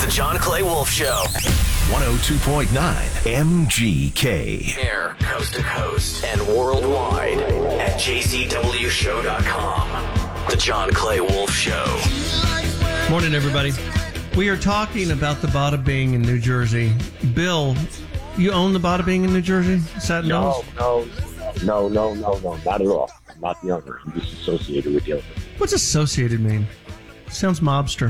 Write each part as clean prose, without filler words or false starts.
The John Clay Wolf Show. 102.9 MGK. Air coast to coast and worldwide at jcwshow.com. The John Clay Wolf Show. Morning, everybody. We are talking about the Bada Bing in New Jersey. Bill, you own the Bada Bing in New Jersey? Satin Dolls? No, not at all. I'm not the owner. I'm just associated with the owner. What's associated mean? Sounds mobster.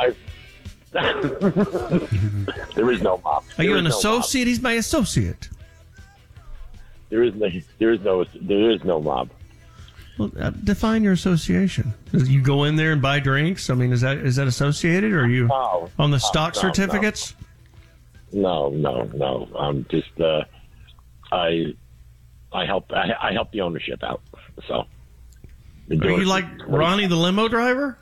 There is no mob. Are you an associate? He's my associate. There is no mob. Well, define your association. You go in there and buy drinks? I mean, is that associated, or are you on the stock certificates? No. I'm just I help the ownership out. So are you like Ronnie the limo driver?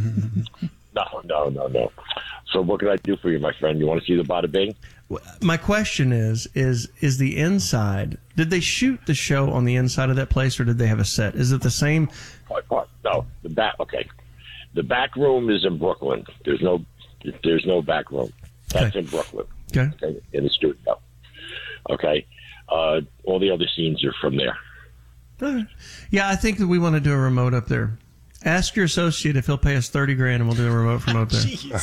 No. So what can I do for you, my friend? You want to see the Bada Bing? My question is the inside, did they shoot the show on the inside of that place, or did they have a set? Is it the same? No, the back. Okay, the back room is in Brooklyn. There's no back room. That's in Brooklyn. Okay, in the studio. Okay, all the other scenes are from there. Yeah, I think that we want to do a remote up there. Ask your associate if he'll pay us $30,000 and we'll do a remote from up there.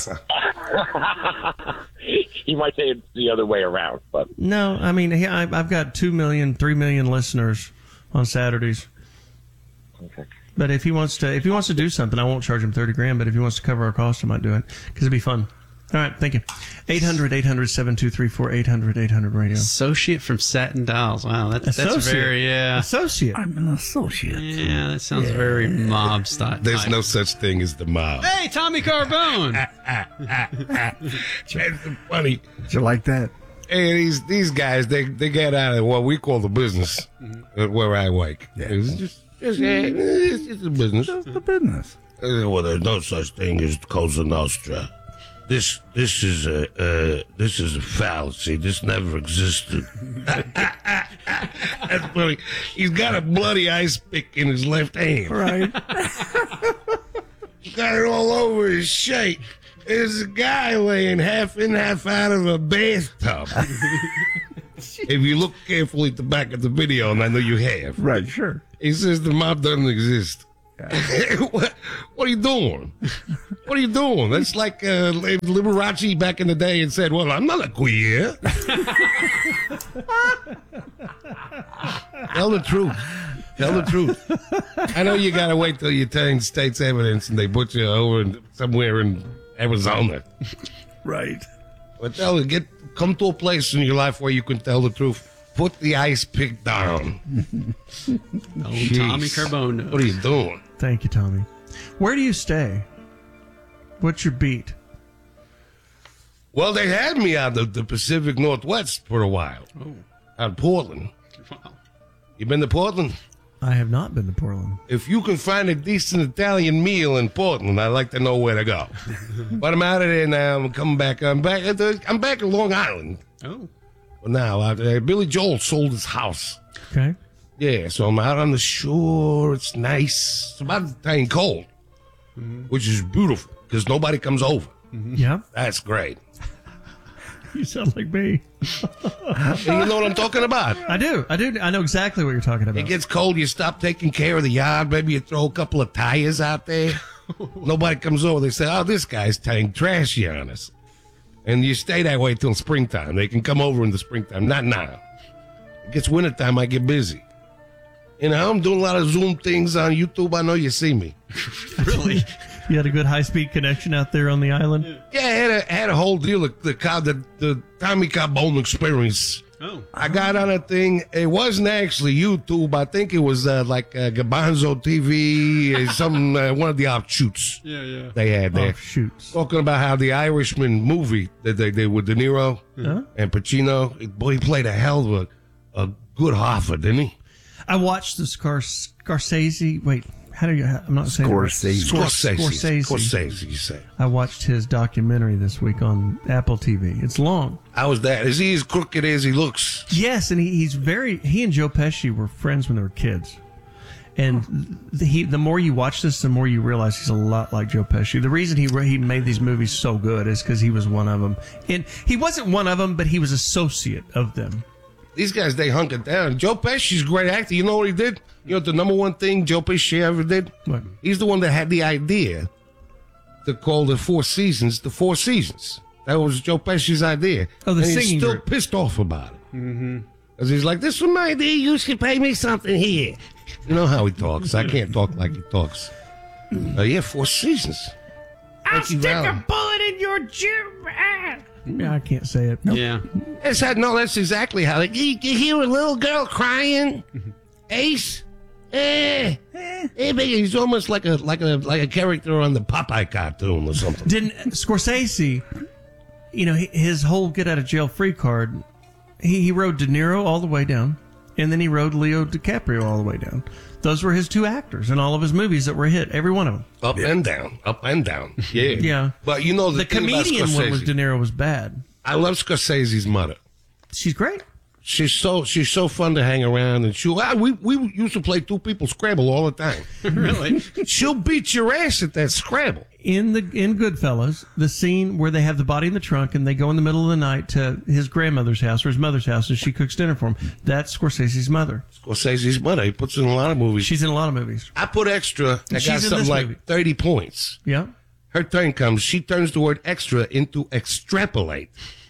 He might say it's the other way around, but no. I mean, I've got 2 million, 3 million listeners on Saturdays. Okay. But if he wants to do something, I won't charge him $30,000. But if he wants to cover our costs, I might do it because it'd be fun. All right, thank you. 800-800-7234, 800-800-radio. Associate from Satin Dolls. Wow, that's very, Associate. I'm an associate. Yeah, that sounds very mob style. There's no such thing as the mob. Hey, Tommy Carbone! That's funny. Did you like that? Hey, these guys, they get out of what we call the business where I work. Yeah. It's just it's a business. It's the business. Well, there's no such thing as Cosa Nostra. This is a fallacy. This never existed. That's funny. He's got a bloody ice pick in his left hand. Right. He's got it all over his shirt. There's a guy laying half in, half out of a bathtub. If you look carefully at the back of the video, and I know you have. Right, sure. He says the mob doesn't exist. What are you doing? What are you doing? That's like Liberace back in the day and said, well, I'm not a queer. Tell the truth. Tell the truth. I know you got to wait till you turn state's evidence and they put you over somewhere in Arizona. Right. But come to a place in your life where you can tell the truth. Put the ice pick down. Tommy Carbone. What are you doing? Thank you, Tommy. Where do you stay? What's your beat? Well, they had me out of the Pacific Northwest for a while. Oh. Out of Portland. Wow. You been to Portland? I have not been to Portland. If you can find a decent Italian meal in Portland, I'd like to know where to go. But I'm out of there now. I'm coming back. I'm back at Long Island. Oh. Well, now, Billy Joel sold his house. Okay. Yeah, so I'm out on the shore. It's nice. It's about to turn cold, which is beautiful because nobody comes over. Yeah. That's great. You sound like me. And you know what I'm talking about? I do. I know exactly what you're talking about. It gets cold. You stop taking care of the yard. Maybe you throw a couple of tires out there. Nobody comes over. They say, oh, this guy's turning trashy on us. And you stay that way till springtime. They can come over in the springtime. Not now. It gets wintertime, I get busy. You know, I'm doing a lot of Zoom things on YouTube. I know you see me. Really? You had a good high-speed connection out there on the island? Yeah, I had a whole deal of the Tommy Carbone experience. Oh. I got on a thing. It wasn't actually YouTube. I think it was like Gabanzo TV, one of the offshoots Yeah. they had there. Offshoots. Talking about how the Irishman movie that they did with De Niro and Pacino, boy, he played a hell of a good Hoffa, didn't he? I watched the Scorsese. Wait, how do you? I'm not saying Scorsese, you say. I watched his documentary this week on Apple TV. It's long. How was that? Is he as crooked as he looks? Yes, and he and Joe Pesci were friends when they were kids. And the more you watch this, the more you realize he's a lot like Joe Pesci. The reason he made these movies so good is because he was one of them. And he wasn't one of them, but he was associate of them. These guys, they hunkered down. Joe Pesci's a great actor. You know what he did? You know the number one thing Joe Pesci ever did? What? He's the one that had the idea to call the Four Seasons the Four Seasons. That was Joe Pesci's idea. Oh, the and singing he's still group. pissed off about it. Mm-hmm. Because he's like, this was my idea. You should pay me something here. You know how he talks. I can't talk like he talks. Yeah, Four Seasons. I'll stick a bullet in your gym. Yeah, I can't say it. Nope. Yeah. That's exactly how. Like, you hear a little girl crying. Ace. He's almost like a character on the Popeye cartoon or something. Didn't Scorsese, his whole get out of jail free card, he rode De Niro all the way down, and then he rode Leo DiCaprio all the way down. Those were his two actors in all of his movies that were hit, every one of them. Up and down. Yeah. Yeah. But you know the comedian one was De Niro was bad. I love Scorsese's mother. She's great. She's so fun to hang around, and we used to play two people Scrabble all the time. Really? She'll beat your ass at that Scrabble. In Goodfellas, the scene where they have the body in the trunk and they go in the middle of the night to his grandmother's house or his mother's house and she cooks dinner for him. That's Scorsese's mother. Scorsese's mother. He puts in a lot of movies. She's in a lot of movies. I put extra. I She's got in something this like movie. 30 points. Yeah. Her turn comes. She turns the word extra into extrapolate.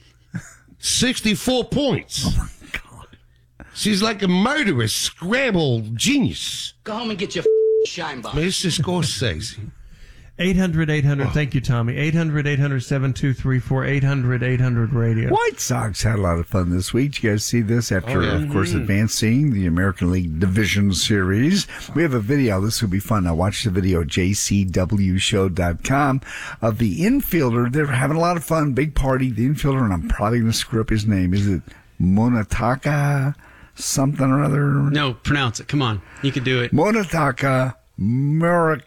64 points. Oh, my God. She's like a murderous Scrabble genius. Go home and get your shine box. Mr. Scorsese. 800-800, thank you, Tommy. 800-800-7234, 800-800-radio. White Sox had a lot of fun this week. Did you guys see this after, of course, advancing the American League Division Series? We have a video. This will be fun. Now watch the video at jcwshow.com of the infielder. They're having a lot of fun. Big party. The infielder, and I'm probably going to screw up his name. Is it Monataka something or other? No, pronounce it. Come on. You can do it. Monataka Murakami.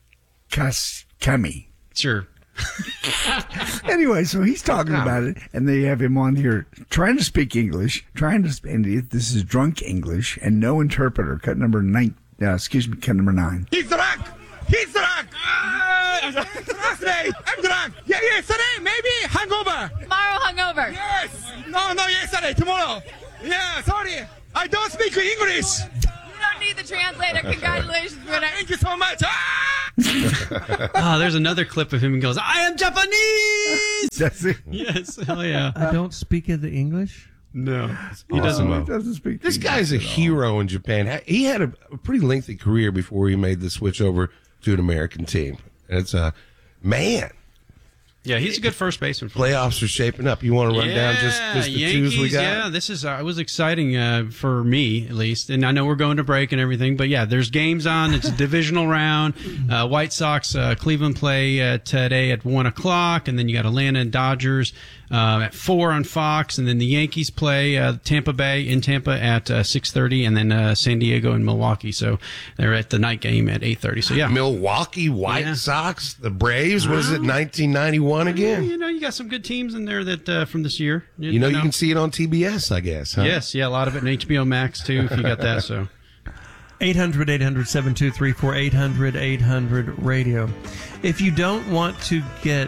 Sure. Anyway, so he's talking about it, and they have him on here trying to speak English, and this is drunk English, and no interpreter. Cut number 9. Cut number 9. He's drunk. He's drunk. Yesterday, I'm drunk. Yeah, yesterday, maybe hangover. Tomorrow hungover. Yes. No, yesterday, tomorrow. Yeah, sorry. I don't speak English. You don't need the translator. Congratulations, winner. Thank you so much. There's another clip of him and goes, I am Japanese! Does he? Yes, hell yeah. I don't speak the English? No. He doesn't speak. This guy's a hero in Japan. He had a pretty lengthy career before he made the switch over to an American team. And it's man. Yeah, he's a good first baseman. Playoffs are shaping up. You want to run down just the Yankees, twos we got? Yeah, this is it was exciting for me at least, and I know we're going to break and everything, but yeah, there's games on. It's a divisional round. White Sox, Cleveland play today at 1:00, and then you got Atlanta and Dodgers at 4 on Fox, and then the Yankees play Tampa Bay in Tampa at 6:30, and then San Diego and Milwaukee. So they're at the night game at 8:30. So yeah, Milwaukee White Sox, the Braves. What is it? 1991 again. You know, you got some good teams in there that from this year. You know, you can see it on TBS, I guess. Huh? Yes, yeah, a lot of it in HBO Max too. If you got that, so. 800-800-7234, 800-800-radio. If you don't want to get,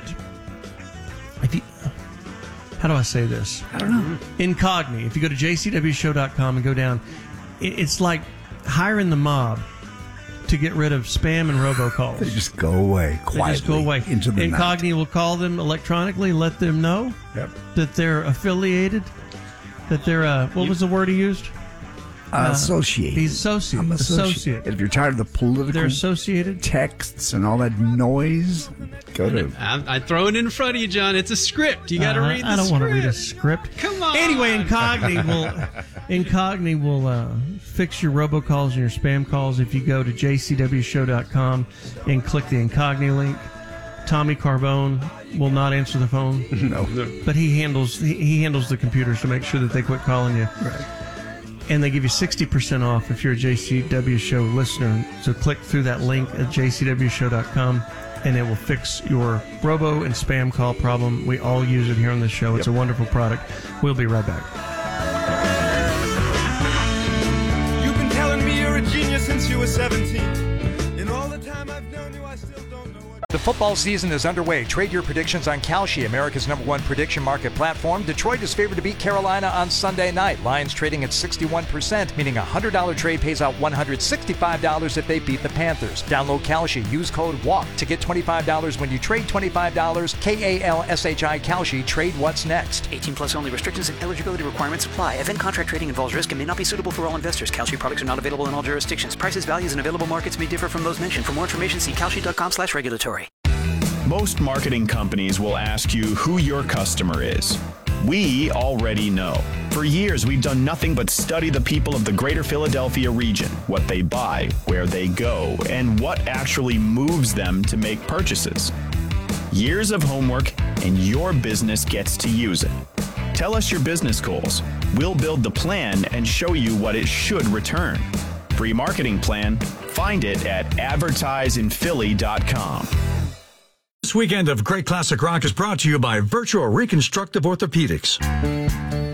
how do I say this? I don't know. Incogni. If you go to jcwshow.com and go down, it's like hiring the mob to get rid of spam and robocalls. They just go away quietly. They just go away. Into the Incogni will call them electronically, let them know that they're affiliated, that they're, what was the word he used? Associate. He's associate. I'm associate. If you're tired of the political they're associated texts and all that noise, go to... I throw it in front of you, John. It's a script. You got to read the script. I don't want to read a script. Come on. Anyway, Incogni will fix your robocalls and your spam calls if you go to jcwshow.com and click the Incogni link. Tommy Carbone will not answer the phone. No. But he handles the computers to make sure that they quit calling you. Right. And they give you 60% off if you're a JCW Show listener. So click through that link at jcwshow.com and it will fix your robo and spam call problem. We all use it here on the show. It's a wonderful product. We'll be right back. You've been telling me you're a genius since you were 17. In all the time I've known you, I still don't know what. The football season is underway. Trade your predictions on Kalshi, America's #1 prediction market platform. Detroit is favored to beat Carolina on Sunday night. Lions trading at 61%, meaning a $100 trade pays out $165 if they beat the Panthers. Download Kalshi. Use code WALK to get $25 when you trade $25. KALSHI Kalshi. Trade what's next. 18 plus only. Restrictions and eligibility requirements apply. Event contract trading involves risk and may not be suitable for all investors. Kalshi products are not available in all jurisdictions. Prices, values, and available markets may differ from those mentioned. For more information, see kalshi.com/regulatory. Most marketing companies will ask you who your customer is. We already know. For years, we've done nothing but study the people of the greater Philadelphia region, what they buy, where they go, and what actually moves them to make purchases. Years of homework, and your business gets to use it. Tell us your business goals. We'll build the plan and show you what it should return. Free marketing plan. Find it at advertiseinphilly.com. This weekend of Great Classic Rock is brought to you by Virtual Reconstructive Orthopedics.